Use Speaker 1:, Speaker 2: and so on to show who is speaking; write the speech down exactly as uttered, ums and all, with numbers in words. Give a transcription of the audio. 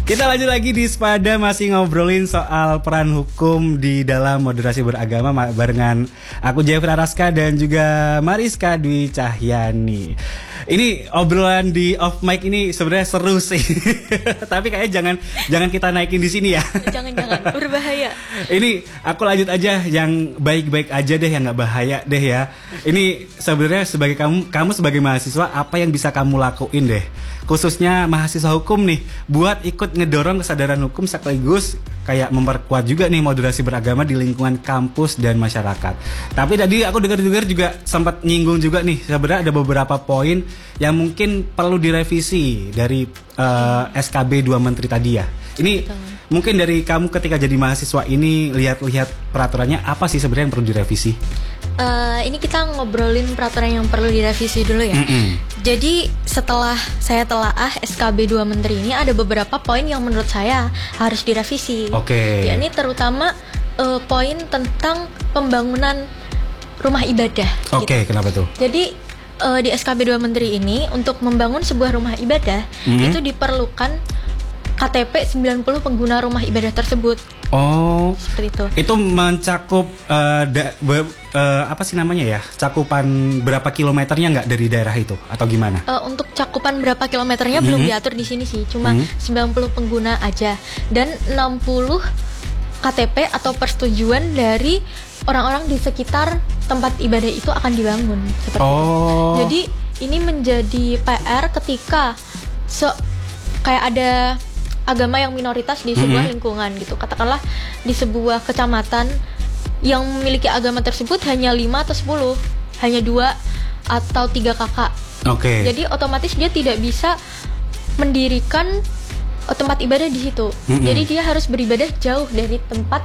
Speaker 1: Kita lanjut lagi di Sepada, masih ngobrolin soal peran hukum di dalam moderasi beragama barengan aku Jeffrey Araska dan juga Mariska Dwi Cahyani. Ini obrolan di off mic ini sebenarnya seru sih. Tapi kayaknya jangan jangan kita naikin di sini ya.
Speaker 2: Jangan-jangan berbahaya.
Speaker 1: Ini aku lanjut aja yang baik-baik aja deh, yang nggak bahaya deh ya. Ini sebenarnya sebagai kamu kamu sebagai mahasiswa, apa yang bisa kamu lakuin deh? Khususnya mahasiswa hukum nih, buat ikut ngedorong kesadaran hukum sekaligus kayak memperkuat juga nih moderasi beragama di lingkungan kampus dan masyarakat. Tapi tadi aku dengar-dengar juga sempat nyinggung juga nih, sebenarnya ada beberapa poin yang mungkin perlu direvisi dari uh, S K B dua Menteri tadi ya. Ini betul. Mungkin dari kamu ketika jadi mahasiswa ini lihat-lihat peraturannya, apa sih sebenarnya yang perlu direvisi?
Speaker 2: Uh, ini kita ngobrolin peraturan yang perlu direvisi dulu ya. Mm-mm. Jadi setelah saya telaah S K B dua Menteri ini, ada beberapa poin yang menurut saya harus direvisi.
Speaker 1: Oke. Okay.
Speaker 2: Ya, ini terutama uh, poin tentang pembangunan rumah ibadah.
Speaker 1: Oke, okay, gitu. Kenapa tuh?
Speaker 2: Jadi uh, di S K B dua Menteri ini, untuk membangun sebuah rumah ibadah mm-hmm. itu diperlukan K T P sembilan puluh pengguna rumah ibadah tersebut.
Speaker 1: Oh,
Speaker 2: seperti itu.
Speaker 1: Itu mencakup uh, da, be, uh, apa sih namanya ya? Cakupan berapa kilometernya nggak dari daerah itu atau gimana?
Speaker 2: Uh, untuk cakupan berapa kilometernya mm-hmm. belum diatur di sini sih, cuma mm-hmm. sembilan puluh pengguna aja dan enam puluh K T P atau persetujuan dari orang-orang di sekitar tempat ibadah itu akan dibangun. Seperti
Speaker 1: oh.
Speaker 2: itu. Jadi ini menjadi P R ketika so, kayak ada agama yang minoritas di sebuah mm-hmm. lingkungan gitu. Katakanlah di sebuah kecamatan yang memiliki agama tersebut hanya lima atau sepuluh, hanya dua atau tiga kakak.
Speaker 1: Oke. Okay.
Speaker 2: Jadi otomatis dia tidak bisa mendirikan tempat ibadah di situ. Mm-hmm. Jadi dia harus beribadah jauh dari tempat